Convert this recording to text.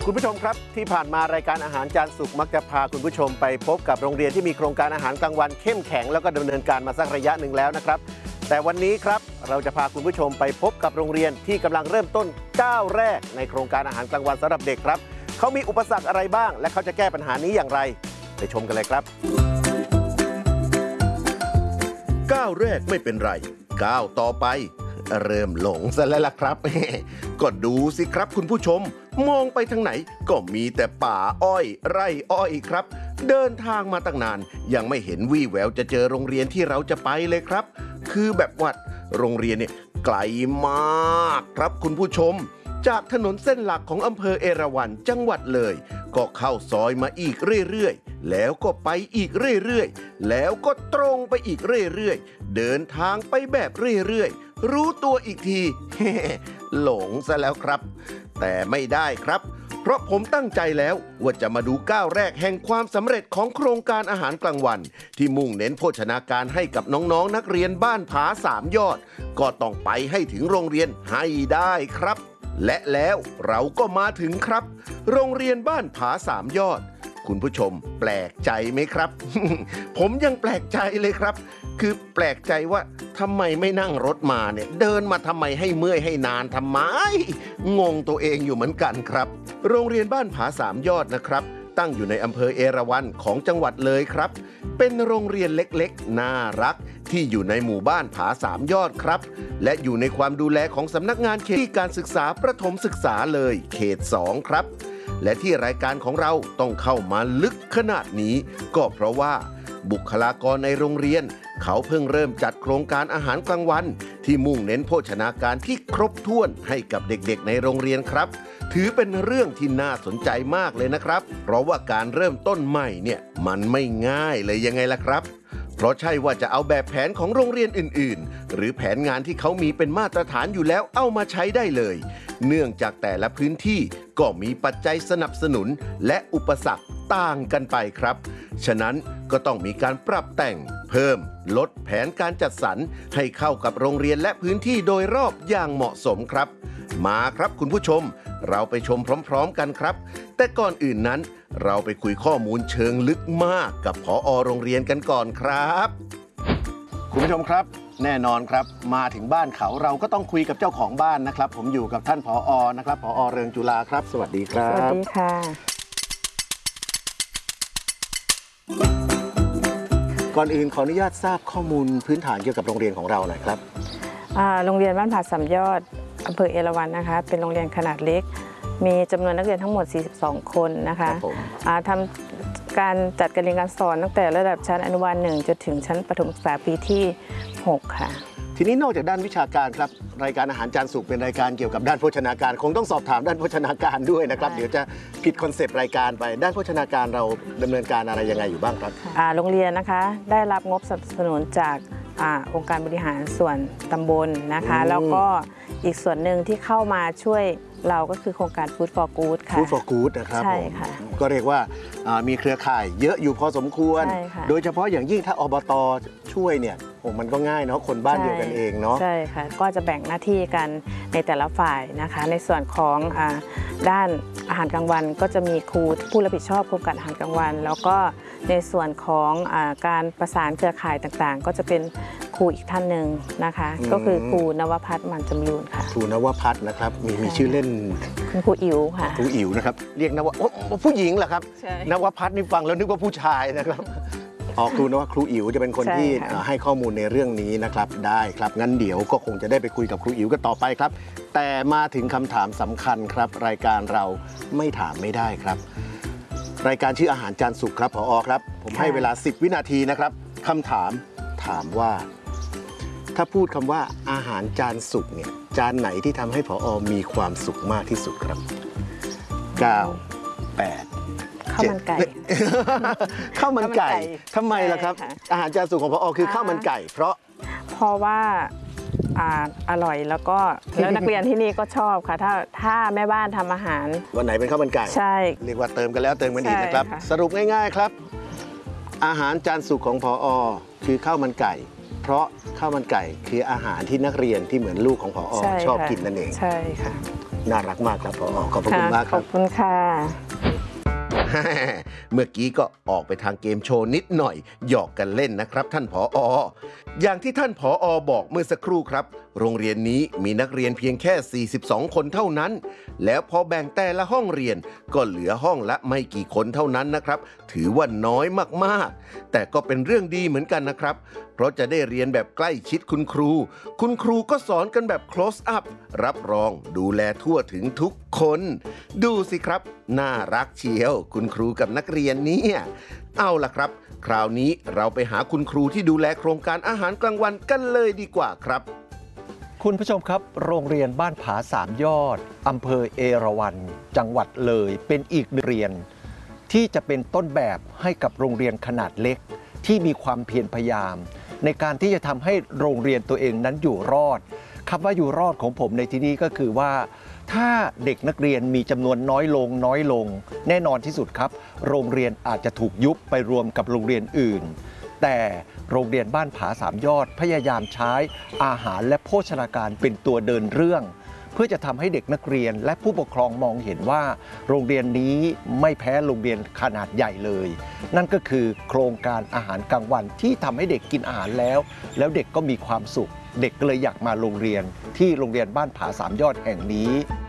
คุณผู้ชมครับที่ผ่านมารายการอาหารจานสุกมักจะพาคุณผู้ชมไปพบกับโรงเรียนที่มีโครงการอาหารกลางวันเข้มแข็งแล้วก็ดำเนินการมาสักระยะหนึ่งแล้วนะครับแต่วันนี้ครับเราจะพาคุณผู้ชมไปพบกับโรงเรียนที่กำลังเริ่มต้นก้าวแรกในโครงการอาหารกลางวันสำหรับเด็กครับเขามีอุปสรรคอะไรบ้างและเขาจะแก้ปัญหานี้อย่างไรไปชมกันเลยครับก้าวแรกไม่เป็นไรก้าวต่อไปเริ่มหลงซะแล้วล่ะครับก็ดูสิครับคุณผู้ชมมองไปทางไหนก็มีแต่ป่าอ้อยไร่อ้อยครับเดินทางมาตั้งนานยังไม่เห็นวี่แววจะเจอโรงเรียนที่เราจะไปเลยครับคือแบบว่าโรงเรียนเนี่ยไกลมากครับคุณผู้ชมจากถนนเส้นหลักของอำเภอเอราวัณจังหวัดเลยก็เข้าซอยมาอีกเรื่อยๆแล้วก็ไปอีกเรื่อยๆแล้วก็ตรงไปอีกเรื่อยๆเดินทางไปแบบเรื่อยๆรู้ตัวอีกที หลงซะแล้วครับแต่ไม่ได้ครับเพราะผมตั้งใจแล้วว่าจะมาดูก้าวแรกแห่งความสำเร็จของโครงการอาหารกลางวันที่มุ่งเน้นโภชนาการให้กับน้องๆนักเรียนบ้านผา3 ยอดก็ต้องไปให้ถึงโรงเรียนให้ได้ครับและแล้วเราก็มาถึงครับโรงเรียนบ้านผา3 ยอดคุณผู้ชมแปลกใจไหมครับ ผมยังแปลกใจเลยครับคือแปลกใจว่าทำไมไม่นั่งรถมาเนี่ยเดินมาทำไมให้เมื่อยให้นานทำไมงงตัวเองอยู่เหมือนกันครับโรงเรียนบ้านผา3 ยอดนะครับตั้งอยู่ในอำเภอเอราวัณของจังหวัดเลยครับเป็นโรงเรียนเล็กๆน่ารักที่อยู่ในหมู่บ้านผา3 ยอดครับและอยู่ในความดูแลของสำนักงานเขตการศึกษาประถมศึกษาเลยเขต 2ครับและที่รายการของเราต้องเข้ามาลึกขนาดนี้ก็เพราะว่าบุคลากรในโรงเรียนเขาเพิ่งเริ่มจัดโครงการอาหารกลางวันที่มุ่งเน้นโภชนาการที่ครบถ้วนให้กับเด็กๆในโรงเรียนครับถือเป็นเรื่องที่น่าสนใจมากเลยนะครับเพราะว่าการเริ่มต้นใหม่เนี่ยมันไม่ง่ายเลยยังไงล่ะครับเพราะใช่ว่าจะเอาแบบแผนของโรงเรียนอื่นๆหรือแผนงานที่เขามีเป็นมาตรฐานอยู่แล้วเอามาใช้ได้เลยเนื่องจากแต่ละพื้นที่ก็มีปัจจัยสนับสนุนและอุปสรรคต่างกันไปครับฉะนั้นก็ต้องมีการปรับแต่งเพิ่มลดแผนการจัดสรรให้เข้ากับโรงเรียนและพื้นที่โดยรอบอย่างเหมาะสมครับมาครับคุณผู้ชมเราไปชมพร้อมๆกันครับแต่ก่อนอื่นนั้นเราไปคุยข้อมูลเชิงลึกมากกับผอ.โรงเรียนกันก่อนครับคุณผู้ชมครับแน่นอนครับมาถึงบ้านเขาเราก็ต้องคุยกับเจ้าของบ้านนะครับผมอยู่กับท่านผอ.นะครับผอ.เรืองจุฬาครับสวัสดีครับสวัสดีค่ะก่อนอื่นขออนุญาตทราบข้อมูลพื้นฐานเกี่ยวกับโรงเรียนของเราหน่อยครับโรงเรียนบ้านผา3 ยอดอำเภอเอราวัณนะคะเป็นโรงเรียนขนาดเล็กมีจำนวนนักเรียนทั้งหมด42 คนนะคะทำการจัดการเรียนการสอนตั้งแต่ระดับชั้นอนุบาล1จนถึงชั้นประถมศึกษาปีที่6ค่ะทีนี้นอกจากด้านวิชาการครับรายการอาหารจานสุกเป็นรายการเกี่ยวกับด้านโภชนาการคงต้องสอบถามด้านโภชนาการด้วยนะครับเดี๋ยวจะผิดคอนเซปต์รายการไปด้านโภชนาการเราดำเนินการอะไรยังไงอยู่บ้างครับโรงเรียนนะคะได้รับงบสนับสนุนจากองค์การบริหารส่วนตำบลนะคะแล้วก็อีกส่วนหนึ่งที่เข้ามาช่วยเราก็คือโครงการ Food for Good ค่ะ Food for Good นะครับใช่ค่ะก็เรียกว่ามีเครือข่ายเยอะอยู่พอสมควรโดยเฉพาะอย่างยิ่งถ้าอบต.ช่วยเนี่ยมันก็ง่ายเนาะคนบ้านเดียวกันเองเนาะใช่ค่ะก็จะแบ่งหน้าที่กันในแต่ละฝ่ายนะคะในส่วนของด้านอาหารกลางวันก็จะมีครูผู้รับผิดชอบโครงการอาหารกลางวันแล้วก็ในส่วนของการประสานเครือข่ายต่างๆก็จะเป็นครูอีกท่านหนึ่งนะคะก็คือครูนวพัฒน์มันจำรูนค่ะครูนวพัฒน์นะครับมีชื่อเล่นคุณครูอิ๋วค่ะครูอิ๋วนะครับเรียกนวผู้หญิงเหรอครับนวพัฒน์นี่ฟังแล้วนึกว่าผู้ชายนะครับครูนวครูอิ๋วจะเป็นคนที่ให้ข้อมูลในเรื่องนี้นะครับได้ครับงั้นเดี๋ยวก็คงจะได้ไปคุยกับครูอิ๋วกันต่อไปครับแต่มาถึงคำถามสำคัญครับรายการเราไม่ถามไม่ได้ครับรายการชื่ออาหารจานสุกครับผอ.ครับผมให้เวลา10 วินาทีนะครับคำถามว่าถ้าพูดคำว่าอาหารจานสุกเนี่ยจานไหนที่ทำให้ผอ.มีความสุขมากที่สุดครับ9 8 ข้าวมันไก่ข้าวมันไก่ทำไมล่ะครับอาหารจานสุกของผอ.คือข้าวมันไก่เพราะว่าอร่อยแล้วนักเรียนที่นี่ก็ชอบค่ะถ้าแม่บ้านทำอาหารวันไหนเป็นข้าวมันไก่ใช่เรียกว่าเติมกันแล้วเติมกันอีกนะครับสรุปง่ายๆครับอาหารจานสุกของผอ.คือข้าวมันไก่เพราะข้าวมันไก่คืออาหารที่นักเรียนที่เหมือนลูกของผอ.ชอบกินนั่นเองใช่ค่ะน่ารักมากครับผอขอบพระคุณมากคขรัอบ บคุณค่ะเมื่อกี้ก็ออกไปทางเกมโชว์นิดหน่อยหยอกกันเล่นนะครับท่านผอ.อย่างที่ท่านผอ.บอกเมื่อสักครู่ครับโรงเรียนนี้มีนักเรียนเพียงแค่42คนเท่านั้นแล้วพอแบ่งแต่ละห้องเรียนก็เหลือห้องละไม่กี่คนเท่านั้นนะครับถือว่าน้อยมากๆแต่ก็เป็นเรื่องดีเหมือนกันนะครับเพราะจะได้เรียนแบบใกล้ชิดคุณครูก็สอนกันแบบ close up รับรองดูแลทั่วถึงทุกคนดูสิครับน่ารักเชียวคุณครูกับนักเรียนเนี่ยเอาล่ะครับคราวนี้เราไปหาคุณครูที่ดูแลโครงการอาหารกลางวันกันเลยดีกว่าครับคุณผู้ชมครับโรงเรียนบ้านผาสามยอดอำเภอเอราวัณจังหวัดเลยเป็นอีกหนึ่งเรียนที่จะเป็นต้นแบบให้กับโรงเรียนขนาดเล็กที่มีความเพียรพยายามในการที่จะทำให้โรงเรียนตัวเองนั้นอยู่รอดคำว่าอยู่รอดของผมในที่นี้ก็คือว่าถ้าเด็กนักเรียนมีจำนวนน้อยลงแน่นอนที่สุดครับโรงเรียนอาจจะถูกยุบไปรวมกับโรงเรียนอื่นแต่โรงเรียนบ้านผาสามยอดพยายามใช้อาหารและโภชนาการเป็นตัวเดินเรื่องเพื่อจะทำให้เด็กนักเรียนและผู้ปกครองมองเห็นว่าโรงเรียนนี้ไม่แพ้โรงเรียนขนาดใหญ่เลยนั่นก็คือโครงการอาหารกลางวันที่ทำให้เด็กกินอาหารแล้วเด็กก็มีความสุขเด็กก็เลยอยากมาโรงเรียนที่โรงเรียนบ้านผาสามยอดแห่งนี้